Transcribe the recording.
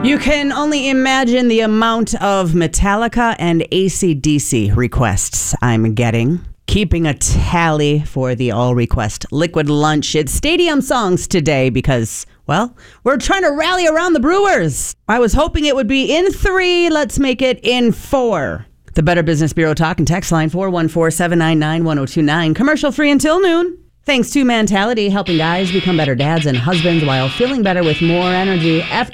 You can only imagine the amount of Metallica and AC/DC requests I'm getting. Keeping a tally for the all request liquid lunch. It's stadium songs today because, well, we're trying to rally around the Brewers. I was hoping it would be in 3. Let's make it in 4. The Better Business Bureau talk and text line 414-799-1029. Commercial free until noon. Thanks to Mentality, helping guys become better dads and husbands while feeling better with more energy.